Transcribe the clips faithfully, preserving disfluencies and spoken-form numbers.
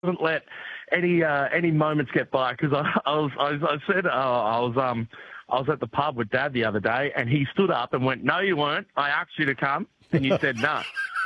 couldn't let any uh, any moments get by because I, I was I, I said uh, I was um I was at the pub with Dad the other day and he stood up and went, "No, you weren't. I asked you to come and you said no."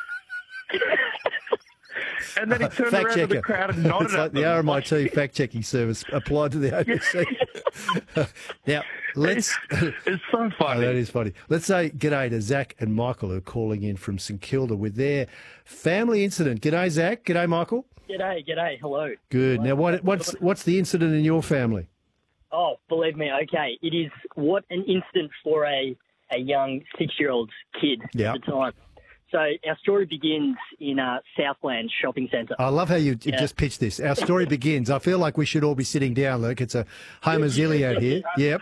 And then he turned Fact around checker. to the crowd and nodded It's at like the them. R M I T fact-checking service applied to the A B C. Now, let's... It's so Oh, funny. that is funny. Let's say g'day to Zach and Michael who are calling in from St Kilda with their family incident. G'day, Zach. G'day, Michael. G'day, g'day, hello. Good. Now, what, what's what's the incident in your family? Oh, believe me, okay. It is what an incident for a, a young six-year-old kid Yeah. at the time. So our story begins in uh, Southland Shopping Centre. I love how you Yeah. just pitched this. Our story begins. I feel like we should all be sitting down, Luke. It's a Homer Zilliot here. Yep.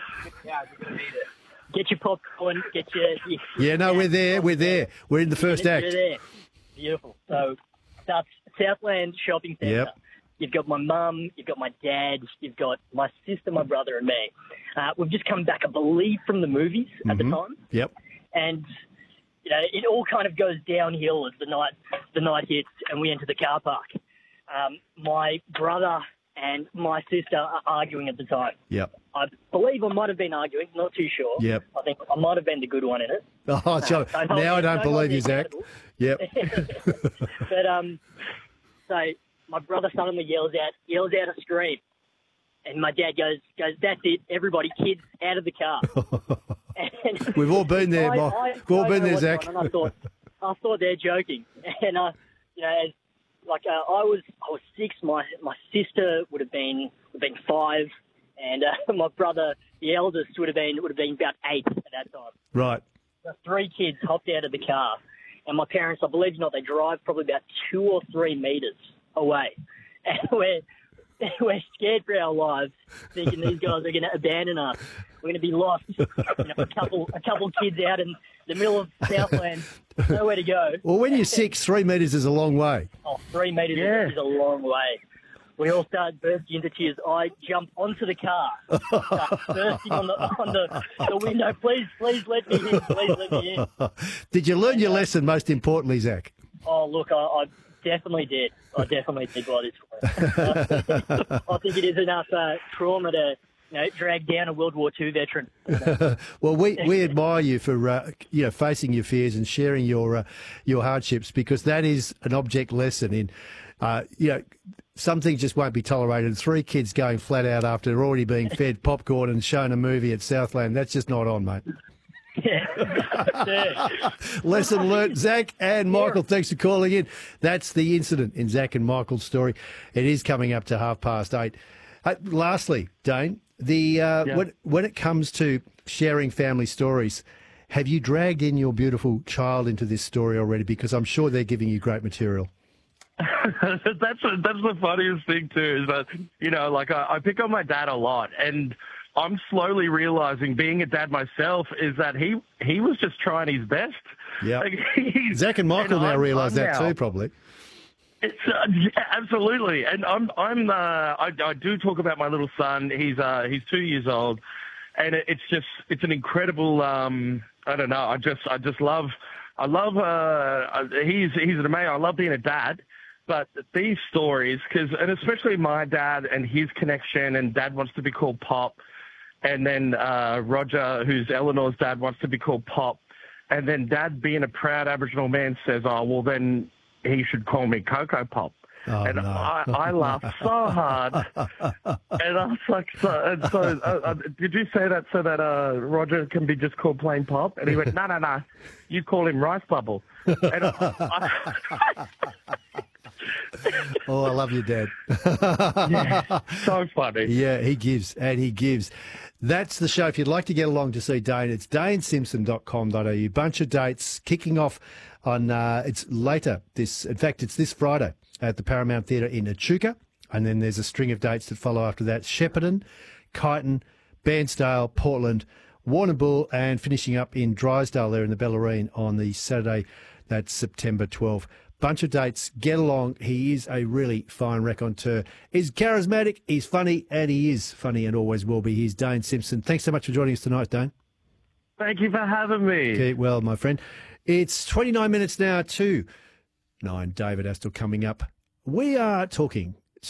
Get your popcorn, get your... your Yeah, no, we're there. We're there. We're in the first You're act. there. Beautiful. So that's Southland Shopping Centre. Yep. You've got my mum, you've got my dad, you've got my sister, my brother, and me. Uh, we've just come back, I believe, from the movies at the time. Yep. And you know, it all kind of goes downhill as the night the night hits and we enter the car park. Um, my brother and my sister are arguing at the time. Yep. I believe I might have been arguing, not too sure. Yep. I think I might have been the good one in it. Oh, so don't hold now me- I don't don't hold believe me you, Zach. accountable. Yep. But um, so my brother suddenly yells out, yells out a scream, and my dad goes, goes, "That's it, everybody, kids, out of the car." And We've all been there, I- Mike. I We've all don't been know there, what's Zach. on, and I thought, I thought they're joking, and uh, you know, as, like uh, I was, I was six. My my sister would have been would have been five, and uh, my brother, the eldest, would have been would have been about eight at that time. Right. The three kids hopped out of the car, and my parents, I believe it or not, they drive probably about two or three metres away, and we're we're scared for our lives, thinking these guys are going to abandon us. We're going to be lost. You know, a couple a couple kids out in the middle of Southland, nowhere to go. Well, when you're six, three metres is a long way. Oh, three metres Yeah. is a long way. We all started bursting into tears. I jumped onto the car, started bursting on the on the, the window. Please, please let me in. Please let me in. Did you learn your lesson, most importantly, Zach? Oh, look, I, I definitely did. I definitely did by this point. I think it is enough uh, trauma to you know, drag down a World War Two veteran. Well, we, we admire you for uh, you know facing your fears and sharing your uh, your hardships, because that is an object lesson in uh, you know some things just won't be tolerated. Three kids going flat out after already being fed popcorn and shown a movie at Southland, that's just not on, mate. Yeah. Yeah. Lesson learnt. Zach and Michael, thanks for calling in. That's the incident in Zach and Michael's story. It is coming up to half past eight. Uh, lastly, Dane, the uh, Yeah. when, when it comes to sharing family stories, have you dragged in your beautiful child into this story already? Because I'm sure they're giving you great material. that's that's the funniest thing too. Is that you know, like I, I pick on my dad a lot, and I'm slowly realizing, being a dad myself, is that he he was just trying his best. Yeah, Like, he's- Zach and Michael and now I'm- realise I'm that now- too, probably. It's uh, yeah, absolutely, and I'm I'm uh, I, I do talk about my little son. He's uh, he's two years old, and it, it's just it's an incredible. Um, I don't know. I just I just love I love uh, he's he's an amazing. I love being a dad. But these stories, because, and especially my dad and his connection, and Dad wants to be called Pop, and then uh, Roger, who's Eleanor's dad, wants to be called Pop, and then Dad, being a proud Aboriginal man, says, "Oh, well, then he should call me Coco Pop." Oh, and no. I, I laughed so hard, and I was like, so, and so uh, uh, did you say that so that uh, Roger can be just called plain Pop? And he went, no, no, no, you call him Rice Bubble. And I, I, Oh, I love your dad. yeah, so funny. Yeah, he gives and he gives. That's the show. If you'd like to get along to see Dane, it's dane simpson dot com dot a u. Bunch of dates kicking off on, uh, it's later this, in fact, it's this Friday at the Paramount Theatre in Echuca. And then there's a string of dates that follow after that. Shepparton, Kyneton, Bairnsdale, Portland, Warrnambool, and finishing up in Drysdale there in the Bellarine on the Saturday. That's September twelfth. Bunch of dates. Get along. He is a really fine raconteur. He's charismatic, he's funny, and he is funny and always will be. He's Dane Simpson. Thanks so much for joining us tonight, Dane. Thank you for having me. Keep well, my friend. It's twenty-nine minutes now to nine. David Astle coming up. We are talking